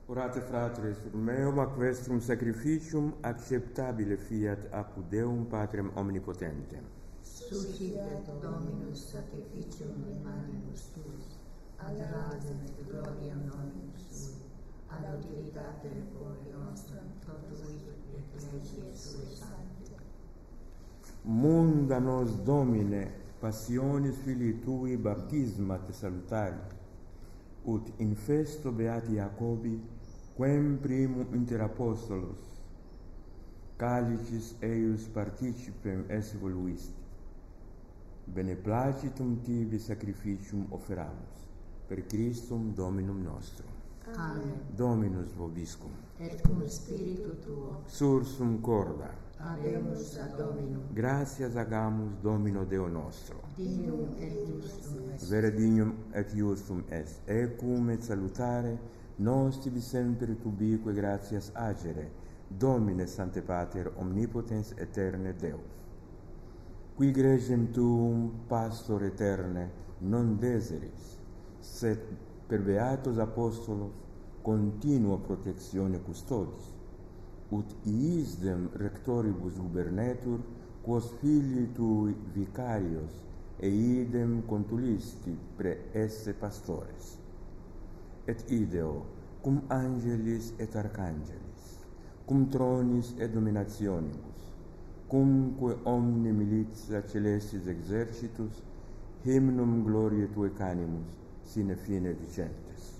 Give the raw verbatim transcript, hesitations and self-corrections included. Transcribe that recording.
Orate fratres, meum ac vestrum sacrificium acceptabile fiat apud Deum Patrem omnipotentem. Suscitet Dominus sacrificium in manibus tuis, ad razem et gloriam nominus sui, ad utilitate corpore nostrum, totuit et legie sue sancte. Munda nos Domine, passionis Filii Tui baptisma te salutari, ut in festo beati Jacobi, quem primum inter apostolos, calicis eius participem esse voluisti. Beneplacitum tibi sacrificium offeramus, per Christum Dominum nostrum. Amen. Dominus vobiscum. Et cum spiritu tuo. Sursum corda. Habemus ad Dominum. Gratias agamus Domino Deo nostro. Dignum et justum est. Vere dignum et justum est. Ecum et salutare, nos tibi semper tubique gratias agere, Domine Sancte Pater omnipotens aeterne Deus. Qui gregem tuum, pastor eterne, non deseris, sed per beatos apostolos continua protectione custodis, ut iisdem rectoribus gubernetur, quos filii tui vicarios, e idem contulisti pre esse pastores. Et ideo, cum angelis et archangelis, cum tronis et dominationibus, cumque omni militia celestis exercitus, hymnum gloriae Tue canimus, sine fine dicentes.